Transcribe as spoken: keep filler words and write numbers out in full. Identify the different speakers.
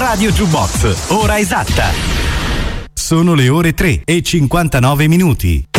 Speaker 1: Radio Jukebox, ora esatta. Sono le ore tre e cinquantanove minuti.